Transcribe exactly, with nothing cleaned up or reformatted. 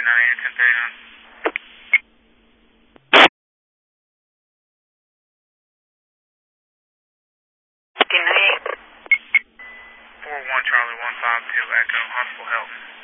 nine eight ten thirty-nine. four one Charlie one five two Echo, hospital help.